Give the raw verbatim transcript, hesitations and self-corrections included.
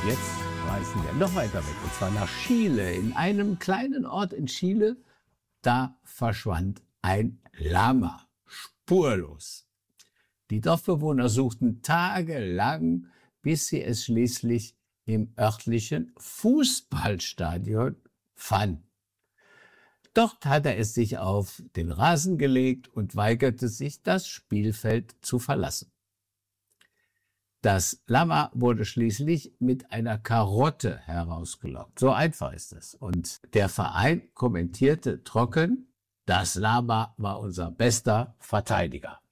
Jetzt reisen wir noch weiter weg, und zwar nach Chile. In einem kleinen Ort in Chile, da verschwand ein Lama, spurlos. Die Dorfbewohner suchten tagelang, bis sie es schließlich im örtlichen Fußballstadion fanden. Dort hat er es sich auf den Rasen gelegt und weigerte sich, das Spielfeld zu verlassen. Das Lama wurde schließlich mit einer Karotte herausgelockt. So einfach ist es. Und der Verein kommentierte trocken: Das Lama war unser bester Verteidiger.